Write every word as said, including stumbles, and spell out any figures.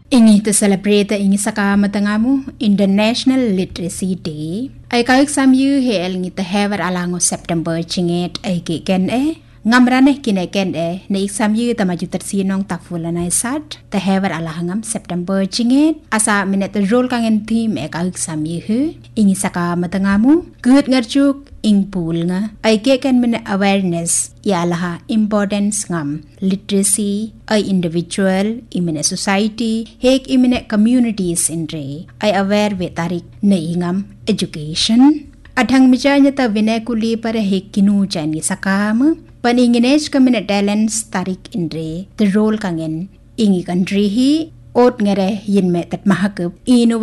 Ingi to celebrate ingi sakama tangamu International Literacy Day. Ay kaik samyu hel ngi to hever alango September chinget ay ke ken e. Ngamrane kine ken e na ik samyu ta maju tersinong tafulana sat to hever alahangam September chinget asa minet role kangen team e kaik samyu hu ingi sakama tangamu good ngarjuk ing pool nga ay ke ken min awareness ya laha importance ngam literacy ay individual imine society hek imine communities in re ay aware ve tarik na ingam education adhang mijanya ta vinekuli par hek kinu chani sakam paningines kamine talents tarik in re the role kangen ingi country hi ot ngere yin me tat mahakup inu